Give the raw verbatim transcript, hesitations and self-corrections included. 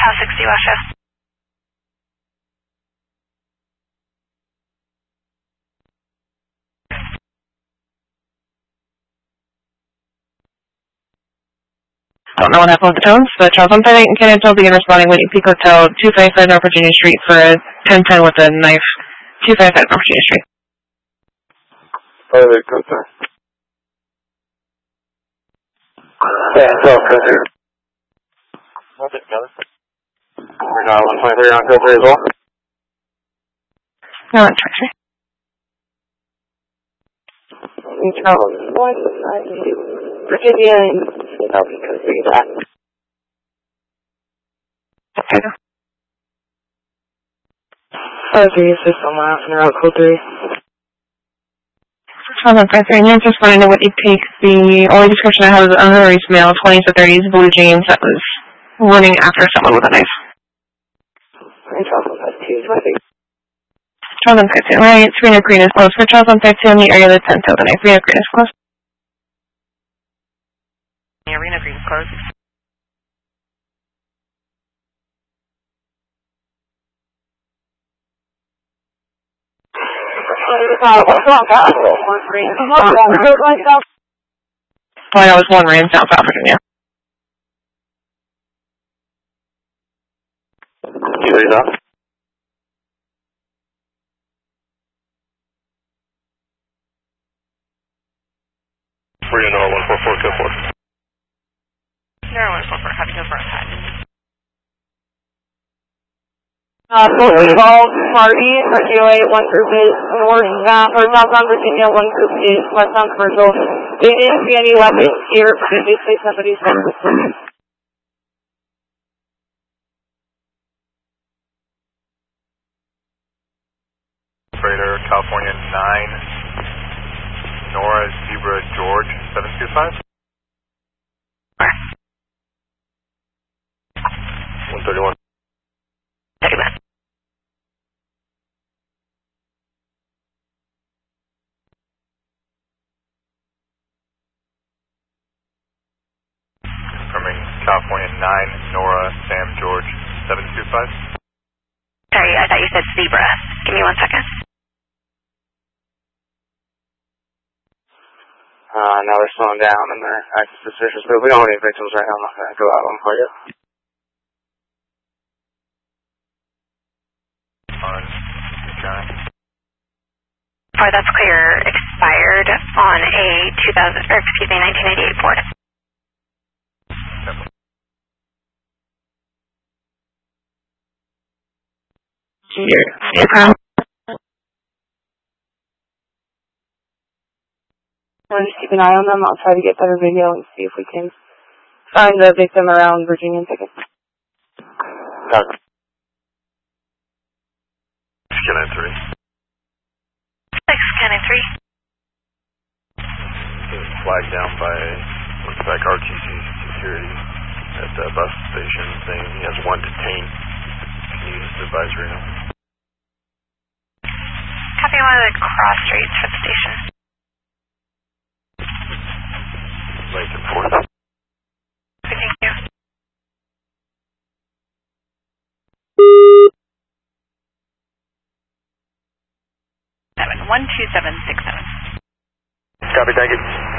House sixty Washoe. I don't know what happened with the tones, but Charles one five eight and Canada begin responding with Peak Hotel two five five North Virginia Street for a ten ten with a knife. two five five North Virginia Street. Oh, they go there. Yeah, it's all good there. What's it, brother? We're not one point three on code three as well. No, it's right. No, one, Virginia, I'll be considering that. Okay. Oh, three, system last, and route code three. Charles one five three, and you're just wanting to know what you take. The only description I have is an unreleased male, twenties to thirties, blue jeans, that was running after someone with a knife. And Charles one five two, what is Charles one five two, right, Serena Green is close. For Charles one five two in the area of the tent with a knife, Serena Green is close. The Arena Green is closed. Well, I was one ran South South Virginia. You ready up? Three and one four four two four. Zero one four four, copy, go for a high. Uh, so involved party for Q eight, one group is northbound, or southbound Virginia, one group is westbound commercial. They didn't see any weapons here, but they say somebody's Operator, California nine, Nora Zebra George, seven two five. one thirty-one. Confirming California nine, Nora Sam George, seven two five. Sorry, I thought you said zebra. Give me one second. Uh, now they're slowing down and they're acting suspicious, but we don't have any victims right now. I'm not going to go out on for you. On, okay. Or that's clear, expired on a two thousand, or excuse me, nineteen eighty-eight Ford. Yep. Your crown. We'll just keep an eye on them. I'll try to get better video and see if we can find the victim around Virginia and Pickett. Got it. Scanning three. Six, scanning three. Flagged down by, looks like R T C security at the bus station saying he has one detained. Can you use the advisory now? Copy one of the cross streets for the station. Lincoln fourth. Thank you. Seven one two seven six seven. Copy, thank you.